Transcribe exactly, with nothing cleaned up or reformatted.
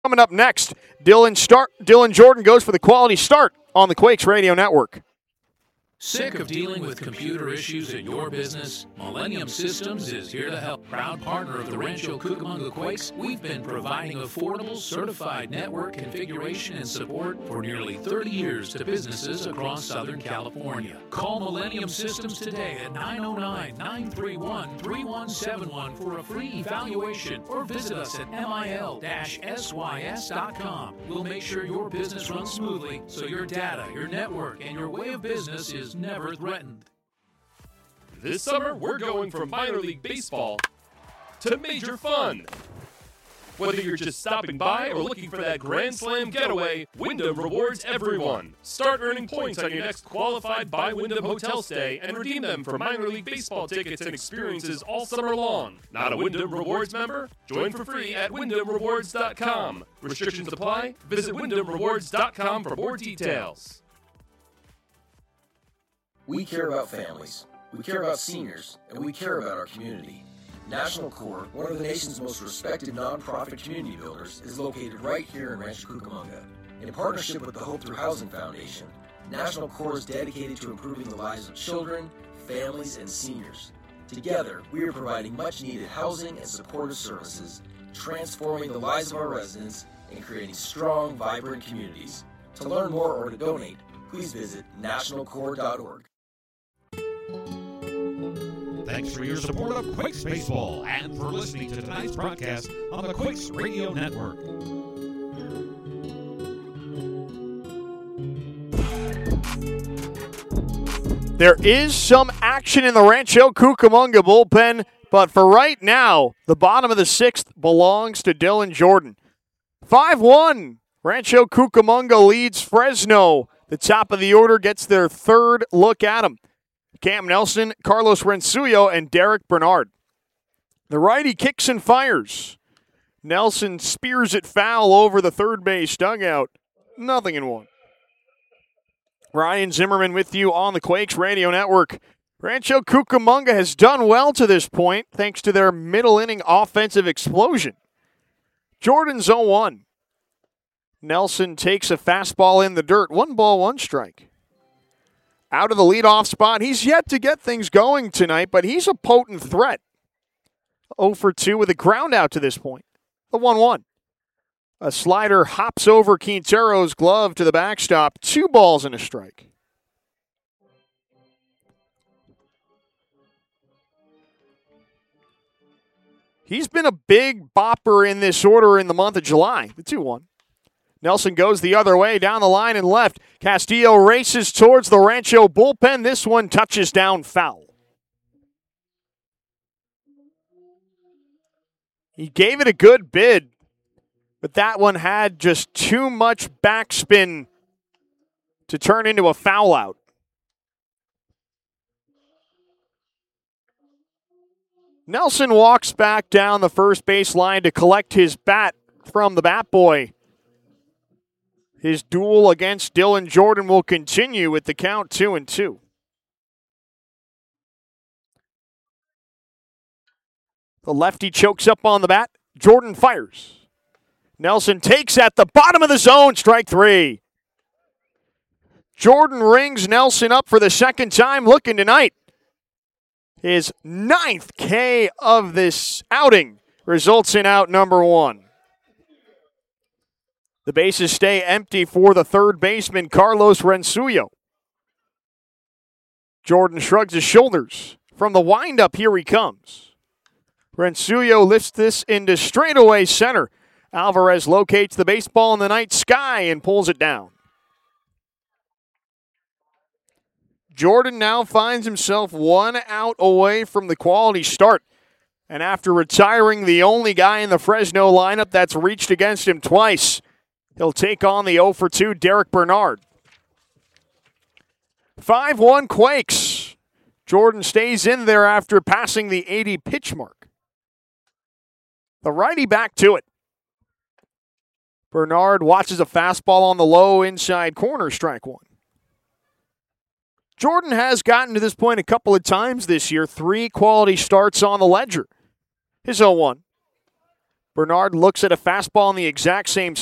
Coming up next, Dylan start. Dylan Jordan goes for the quality start on the Quakes Radio Network. Sick of dealing with computer issues in your business? Millennium Systems is here to help. Proud partner of the Rancho Cucamonga Quakes, we've been providing affordable, certified network configuration and support for nearly thirty years to businesses across Southern California. Call Millennium Systems today at nine oh nine, nine three one, three one seven one for a free evaluation or visit us at mil dash sys dot com. We'll make sure your business runs smoothly so your data, your network, and your way of business is never threatened. This summer, we're going from minor league baseball to major fun. Whether you're just stopping by or looking for that Grand Slam getaway, Wyndham rewards everyone. Start earning points on your next qualified by Wyndham hotel stay and redeem them for minor league baseball tickets and experiences all summer long. Not a Wyndham Rewards member? Join for free at wyndham rewards dot com. Restrictions apply. Visit wyndham rewards dot com for more details. We care about families, we care about seniors, and we care about our community. National Core, one of the nation's most respected nonprofit community builders, is located right here in Rancho Cucamonga. In partnership with the Hope Through Housing Foundation, National Core is dedicated to improving the lives of children, families, and seniors. Together, we are providing much-needed housing and supportive services, transforming the lives of our residents, and creating strong, vibrant communities. To learn more or to donate, please visit national core dot org. Thanks for your support of Quakes Baseball and for listening to tonight's broadcast on the Quakes Radio Network. There is some action in the Rancho Cucamonga bullpen, but for right now, the bottom of the sixth belongs to Dylan Jordan. five one, Rancho Cucamonga leads Fresno. The top of the order gets their third look at him. Cam Nelson, Carlos Rensuyo, and Derek Bernard. The righty kicks and fires. Nelson spears it foul over the third base dugout. Nothing in one. Ryan Zimmerman with you on the Quakes Radio Network. Rancho Cucamonga has done well to this point thanks to their middle inning offensive explosion. Jordan's oh one. Nelson takes a fastball in the dirt. One ball, one strike. Out of the leadoff spot, he's yet to get things going tonight, but he's a potent threat. oh for two with a ground out to this point. The one one. A slider hops over Quintero's glove to the backstop. Two balls and a strike. He's been a big bopper in this order in the month of July. The two one. Nelson goes the other way, down the line and left. Castillo races towards the Rancho bullpen. This one touches down foul. He gave it a good bid, but that one had just too much backspin to turn into a foul out. Nelson walks back down the first base line to collect his bat from the bat boy. His duel against Dylan Jordan will continue with the count two and two. The lefty chokes up on the bat. Jordan fires. Nelson takes at the bottom of the zone. Strike three. Jordan rings Nelson up for the second time looking tonight. His ninth K of this outing results in out number one. The bases stay empty for the third baseman, Carlos Rensuyo. Jordan shrugs his shoulders. From the windup, here he comes. Rensuyo lifts this into straightaway center. Alvarez locates the baseball in the night sky and pulls it down. Jordan now finds himself one out away from the quality start. And after retiring the only guy in the Fresno lineup that's reached against him twice, he'll take on the oh for two Derek Bernard. five one Quakes. Jordan stays in there after passing the eighty pitch mark. The righty back to it. Bernard watches a fastball on the low inside corner, strike one. Jordan has gotten to this point a couple of times this year. Three quality starts on the ledger. His oh one. Bernard looks at a fastball in the exact same